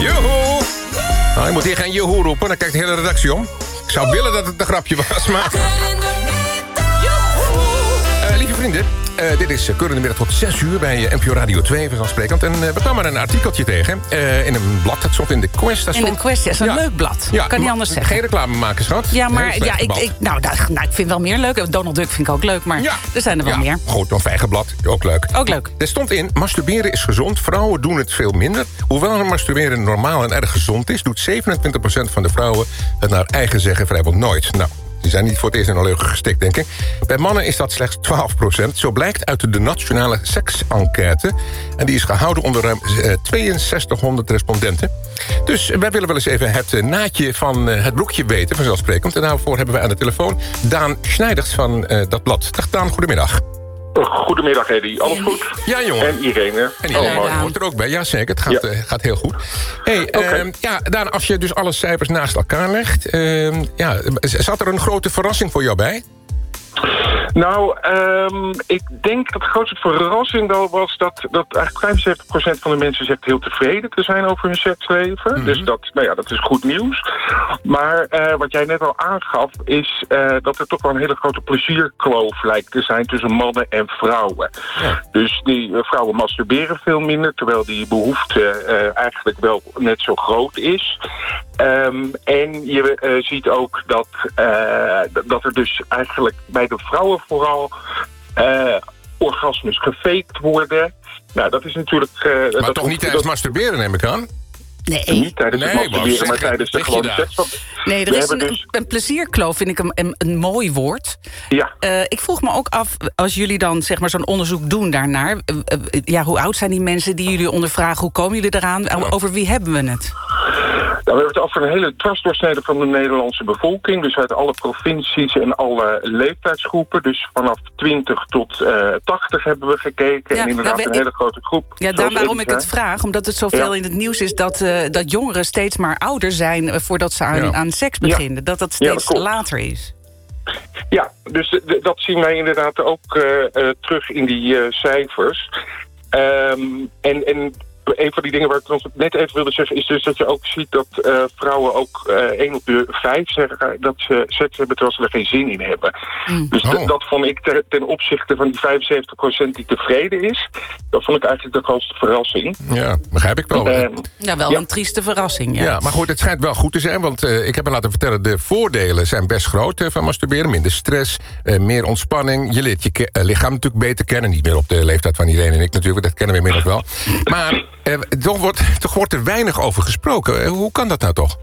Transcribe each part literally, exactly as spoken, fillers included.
Joehoe! Nou, je moet hier geen joehoe roepen, dan kijkt de hele redactie om. Ik zou willen dat het een grapje was, maar... Uh, lieve vrienden, uh, dit is Keur in de middag tot zes uur bij uh, N P O Radio twee, vanzelfsprekend. En uh, we kwamen een artikeltje tegen uh, in een blad, dat stond in de Quest. In de Quest, ja, zo'n ja. leuk blad. Ja, kan niet anders zeggen. Geen reclame maken, schat. Ja, maar ja, ik, ik, nou, nou, ik vind wel meer leuk. Donald Duck vind ik ook leuk, maar ja. er zijn er wel ja, meer. Goed, een vijgenblad, ook leuk. Ook leuk. Er stond in, masturberen is gezond, vrouwen doen het veel minder. Hoewel masturberen normaal en erg gezond is, doet zevenentwintig procent van de vrouwen het naar eigen zeggen vrijwel nooit. Nou, die zijn niet voor het eerst in een leugen gestikt, denk ik. Bij mannen is dat slechts twaalf procent. Zo blijkt uit de Nationale Seks-enquête. En die is gehouden onder ruim tweeënzestighonderd respondenten. Dus wij willen wel eens even het naadje van het broekje weten, vanzelfsprekend. En daarvoor hebben we aan de telefoon Daan Schneiders van uh, dat blad. Dag Daan, goedemiddag. Goedemiddag, Eddy. Alles goed? Ja, jongen. En Irene. En Irene oh, hoort er ook bij. Ja, zeker. Het gaat, ja. uh, gaat heel goed. Hey, okay. uh, ja, Daan, als je dus alle cijfers naast elkaar legt... Uh, ja, zat er een grote verrassing voor jou bij? Nou, um, ik denk dat de grootste verrassing wel was... dat, dat eigenlijk vijfenzeventig procent van de mensen zegt heel tevreden te zijn over hun seksleven. Mm-hmm. Dus dat, nou ja, dat is goed nieuws. Maar uh, wat jij net al aangaf, is uh, dat er toch wel een hele grote plezierkloof lijkt te zijn tussen mannen en vrouwen. Ja. Dus die uh, vrouwen masturberen veel minder, terwijl die behoefte uh, eigenlijk wel net zo groot is. Um, en je uh, ziet ook dat, uh, dat er dus eigenlijk bij de vrouwen vooral uh, orgasmes gefaked worden. Nou, dat is natuurlijk... Uh, maar dat toch niet tijdens dat... masturberen, neem ik aan? Nee. Niet tijdens nee, het masturberen, maar tijdens de gewone seks. Nee, er is een, dus... een plezierkloof, vind ik een, een, een mooi woord. Ja. Uh, ik vroeg me ook af, als jullie dan zeg maar zo'n onderzoek doen daarnaar... Uh, uh, ja, hoe oud zijn die mensen die jullie ondervragen? Hoe komen jullie eraan? Ja. Over wie hebben we het? Nou, we hebben het over een hele dwarsdoorsnede van de Nederlandse bevolking. Dus uit alle provincies en alle leeftijdsgroepen. Dus vanaf twintig tot uh, tachtig hebben we gekeken. Ja, en inderdaad nou, we, een hele grote groep. Ja, daarom waarom ik het vraag. Omdat het zoveel ja. in het nieuws is dat, uh, dat jongeren steeds maar ouder zijn... Uh, voordat ze aan, ja. aan seks beginnen. Ja. Dat dat steeds ja, dat later is. Ja, dus de, dat zien wij inderdaad ook uh, uh, terug in die uh, cijfers. Um, en... en een van die dingen waar ik nog net even wilde zeggen... is dus dat je ook ziet dat uh, vrouwen ook uh, één op de vijf zeggen... dat ze seks hebben terwijl ze er geen zin in hebben. Mm. Dus oh. d- dat vond ik ter, ten opzichte van die vijfenzeventig procent die tevreden is... dat vond ik eigenlijk de grootste verrassing. Ja, begrijp ik wel. Uh, ja, wel ja. een trieste verrassing. Ja. ja, maar goed, het schijnt wel goed te zijn... want uh, ik heb me laten vertellen, de voordelen zijn best groot uh, van masturberen. Minder stress, uh, meer ontspanning. Je leert je ke- uh, lichaam natuurlijk beter kennen. Niet meer op de leeftijd van Irene en ik natuurlijk, dat kennen we inmiddels wel. Maar... Uh, toch, wordt, toch wordt er weinig over gesproken. Uh, hoe kan dat nou toch?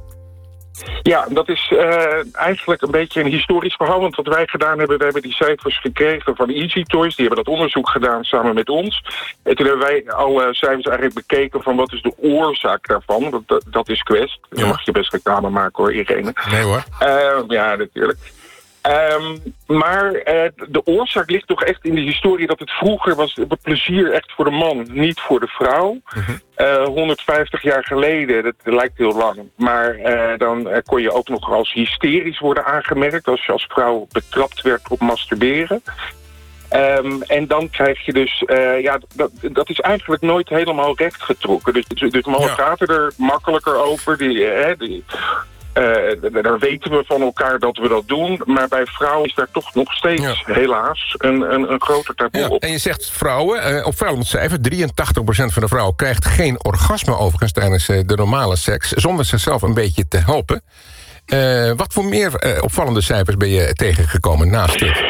Ja, dat is uh, eigenlijk een beetje een historisch verhaal. Want wat wij gedaan hebben, we hebben die cijfers gekregen van Easy Toys. Die hebben dat onderzoek gedaan samen met ons. En toen hebben wij alle cijfers eigenlijk bekeken van wat is de oorzaak daarvan. Want dat, dat is Quest. Ja. Dan mag je best reclame maken hoor, Irene. Nee hoor. Uh, ja, natuurlijk. Um, maar uh, de oorzaak ligt toch echt in de historie dat het vroeger was het plezier echt voor de man, niet voor de vrouw. Uh-huh. Uh, honderdvijftig jaar geleden, dat lijkt heel lang, maar uh, dan uh, kon je ook nog als hysterisch worden aangemerkt als je als vrouw betrapt werd op masturberen. Um, en dan krijg je dus, uh, ja, dat, dat is eigenlijk nooit helemaal rechtgetrokken. Dus, dus, dus mannen ja. praten er makkelijker over, die... Uh, die Uh, daar weten we van elkaar dat we dat doen. Maar bij vrouwen is daar toch nog steeds, ja. helaas, een, een, een groter taboe ja. op. En je zegt vrouwen, uh, opvallend cijfer... drieëntachtig procent van de vrouwen krijgt geen orgasme overigens... tijdens uh, de normale seks, zonder zichzelf een beetje te helpen. Uh, wat voor meer uh, opvallende cijfers ben je tegengekomen naast dit?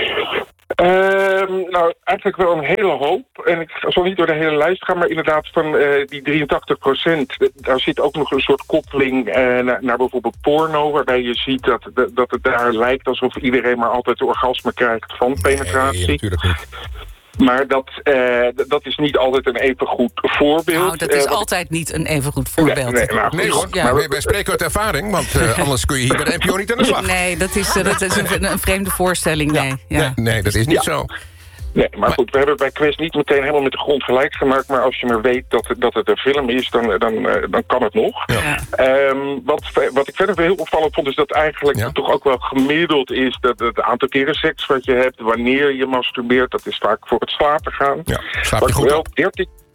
Uh, nou, eigenlijk wel een hele hoop. En ik zal niet door de hele lijst gaan, maar inderdaad van uh, die drieëntachtig procent... daar zit ook nog een soort koppeling uh, naar, naar bijvoorbeeld porno... waarbij je ziet dat, dat het daar lijkt alsof iedereen maar altijd de orgasme krijgt van penetratie. Nee, natuurlijk niet. Maar dat, uh, dat is niet altijd een even goed voorbeeld. Nou, dat is uh, altijd ik... niet een even goed voorbeeld. Nee, nee, maar, nee hoor, ja. maar wij spreken uit ervaring, want uh, anders kun je hier bij de N P O niet aan de slag. Nee, dat is, uh, dat is een, een vreemde voorstelling. Nee, ja. Ja. nee, nee dat is niet ja. zo. Nee, maar, maar goed, we hebben bij Quest niet meteen helemaal met de grond gelijk gemaakt... maar als je maar weet dat het, dat het een film is, dan, dan, uh, dan kan het nog. Ja. Um, wat, wat ik verder heel opvallend vond, is dat eigenlijk ja. toch ook wel gemiddeld is... dat het aantal keren seks wat je hebt, wanneer je masturbeert... dat is vaak voor het slapen gaan. Ja, slaap je goed wel dertien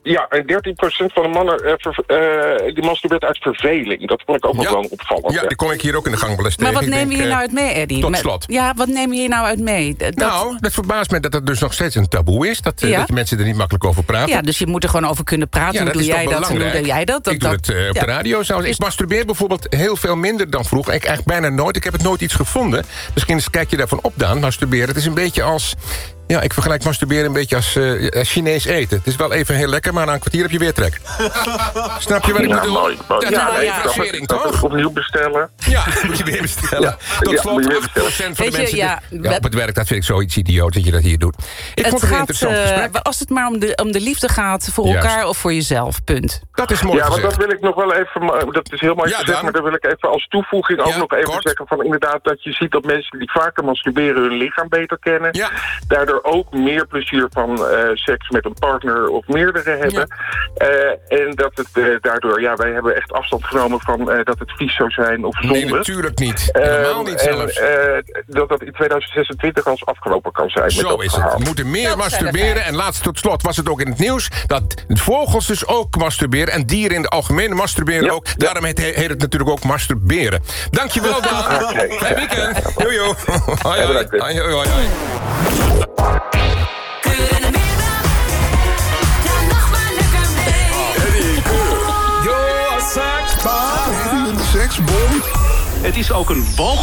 ja, en dertien procent van de mannen uh, ver, uh, die masturbeert uit verveling. Dat vond ik ook nog ja. wel opvallend. Ja, die kom ik hier ook in de gang wel eens tegen. Maar wat ik neem je denk, hier nou uit mee, Eddie? Tot Met, slot. ja, wat neem je hier nou uit mee? Dat, nou, dat verbaast me dat het dus nog steeds een taboe is. Dat, ja. dat mensen er niet makkelijk over praten. Ja, dus je moet er gewoon over kunnen praten. Ja, hoe, dat doe is jij dat, hoe doe jij dat? dat ik doe dat, het uh, op ja. de radio. Zou, ik masturbeer bijvoorbeeld heel veel minder dan vroeger. Ik eigenlijk bijna nooit. Ik heb het nooit iets gevonden. Misschien kijk je daarvan op, Daan, masturberen. Het is een beetje als... Ja, ik vergelijk masturberen een beetje als uh, Chinees eten. Het is wel even heel lekker, maar na een kwartier heb je weer trek. Snap je wat ik ja, bedoel? Mooi, mooi. Dat ja, is nee, een frasering, toch? Opnieuw bestellen. Ja, moet je weer bestellen. Ja. Tot slot, acht procent van de je, mensen... Ja, die, ja, op het werk, dat vind ik zoiets idioot dat je dat hier doet. Ik het vond het gaat, een interessant gesprek. Uh, als het maar om de, om de liefde gaat voor Juist. elkaar of voor jezelf, punt. Dat is mooi Ja, gezegd. want dat wil ik nog wel even... Dat is heel mooi ja, gezegd, maar daar wil ik even als toevoeging ook ja, nog even kort. zeggen van inderdaad dat je ziet dat mensen die vaker masturberen hun lichaam beter kennen. Ja. Daardoor ook meer plezier van uh, seks met een partner of meerdere hebben. Ja. Uh, en dat het uh, daardoor... Ja, wij hebben echt afstand genomen van uh, dat het vies zou zijn of zonde. Nee, natuurlijk niet. Helemaal niet uh, zelfs. En uh, dat dat in tweeduizend zesentwintig als afgelopen kan zijn. Zo met dat is verhaal. het. We moeten meer dat masturberen. En laatst tot slot was het ook in het nieuws... dat vogels dus ook masturberen... en dieren in de algemene masturberen ja. ook. Daarom heet, heet het natuurlijk ook masturberen. Dankjewel, Daan. Okay. Fijn weekend. Jojo. Hoi, hoi. Hoi, hoi, hoi. Het is ook een bal.